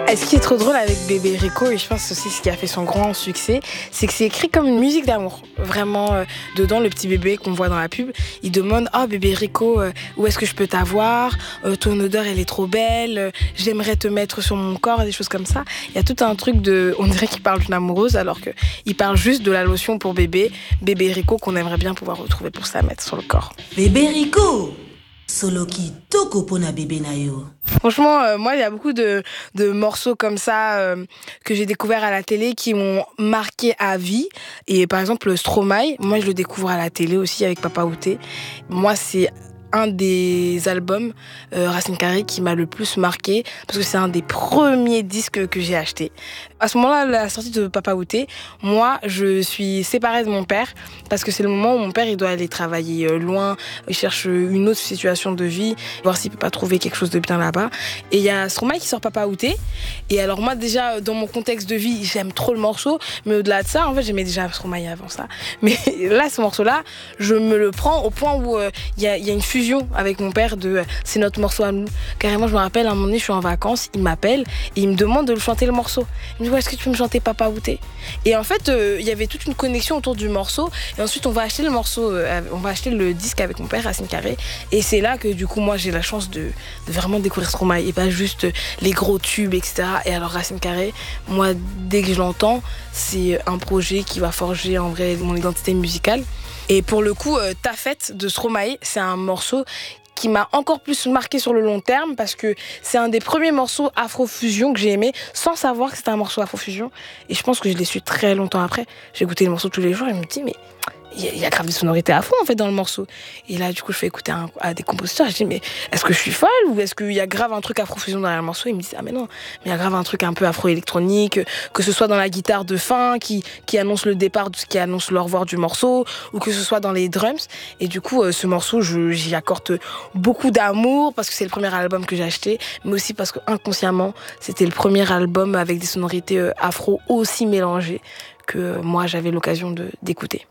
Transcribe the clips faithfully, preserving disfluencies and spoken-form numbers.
Et ce qui est trop drôle avec Bébé Rico, et je pense aussi ce qui a fait son grand succès, c'est que c'est écrit comme une musique d'amour. Vraiment, euh, dedans, le petit bébé qu'on voit dans la pub, il demande « Oh bébé Rico, euh, où est-ce que je peux t'avoir euh, Ton odeur, elle est trop belle, euh, j'aimerais te mettre sur mon corps », des choses comme ça. Il y a tout un truc de... On dirait qu'il parle d'une amoureuse, alors qu'il parle juste de la lotion pour bébé, Bébé Rico, qu'on aimerait bien pouvoir retrouver pour ça, mettre sur le corps. Bébé Rico Solo ki toko pona bébé na yo. Franchement, euh, moi, il y a beaucoup de, de morceaux comme ça euh, que j'ai découverts à la télé qui m'ont marqué à vie. Et par exemple, Stromae, moi, je le découvre à la télé aussi avec Papa Outé. Moi, c'est un des albums euh, Racine Carré qui m'a le plus marqué parce que c'est un des premiers disques que j'ai acheté. À ce moment-là, la sortie de Papa Outé, moi, je suis séparée de mon père parce que c'est le moment où mon père il doit aller travailler euh, loin, il cherche une autre situation de vie, voir s'il peut pas trouver quelque chose de bien là-bas. Et il y a Stromae qui sort Papa Outé. Et alors moi, déjà, dans mon contexte de vie, j'aime trop le morceau, mais au-delà de ça, en fait, j'aimais déjà Stromae avant ça. Mais là, ce morceau-là, je me le prends au point où il euh, y, a, y a une fusion avec mon père de euh, c'est notre morceau à nous. Carrément, je me rappelle, à un moment donné, je suis en vacances, il m'appelle et il me demande de le chanter le morceau. Il me dit, ouais, est-ce que tu peux me chanter Papa Outé? Et en fait, il euh, y avait toute une connexion autour du morceau. Et ensuite, on va acheter le morceau, euh, on va acheter le disque avec mon père, Racine Carré. Et c'est là que, du coup, moi, j'ai la chance de, de vraiment découvrir Stromae et pas juste euh, les gros tubes, et cetera. Et alors, Racine Carré, moi, dès que je l'entends, c'est un projet qui va forger en vrai mon identité musicale. Et pour le coup, euh, Ta Fête de Stromae, c'est un morceau qui m'a encore plus marqué sur le long terme parce que c'est un des premiers morceaux Afrofusion que j'ai aimé sans savoir que c'était un morceau Afrofusion. Et je pense que je l'ai su très longtemps après. J'ai écouté le morceau tous les jours et je me dis, mais il y, y a grave des sonorités afro en fait dans le morceau. Et là, du coup, je fais écouter un, à des compositeurs. Je dis, mais est-ce que je suis folle ou est-ce qu'il y a grave un truc Afrofusion derrière le morceau? Ils me disent, ah mais non, mais il y a grave un truc un peu afro-électronique, que ce soit dans la guitare de fin qui, qui annonce le départ, qui annonce le revoir du morceau, ou que ce soit dans les drums. Et du coup, euh, ce morceau, je, j'y accorde beaucoup d'amour parce que c'est le premier album que j'ai acheté, mais aussi parce que inconsciemment, c'était le premier album avec des sonorités euh, afro aussi mélangées que euh, moi, j'avais l'occasion de, d'écouter.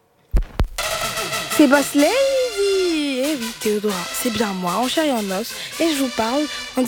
C'est Boss Lady! Eh oui, Théodora, c'est bien moi, en chair et en os, et je vous parle en